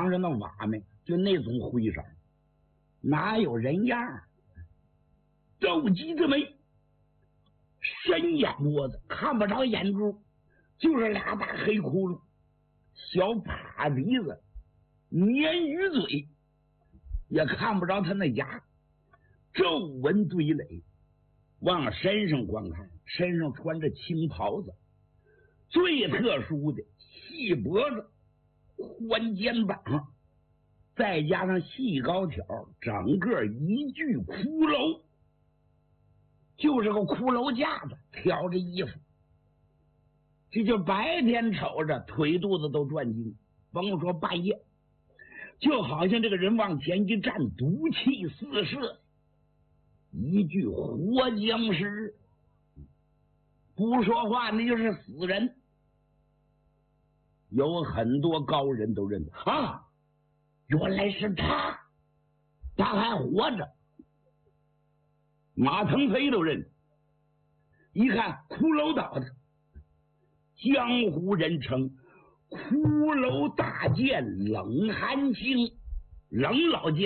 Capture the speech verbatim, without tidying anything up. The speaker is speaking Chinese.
上那瓦没，就那种灰色，哪有人样？斗鸡子眉，深眼窝子，看不着眼珠，就是俩大黑窟窿，小趴鼻子，鲶鱼嘴，也看不着他那牙，皱纹堆垒。往身上观看，身上穿着青袍子，最特殊的细脖子、宽肩膀，再加上细高挑，整个一具骷髅，就是个骷髅架子，挑着衣服，这就白天瞅着腿肚子都转筋，甭说半夜，就好像这个人往前一站，毒气四射，一具活僵尸，不说话那就是死人。有很多高人都认为啊，原来是他，他还活着。马腾飞都认，一看骷髅岛的，江湖人称骷髅大剑冷寒星，冷老剑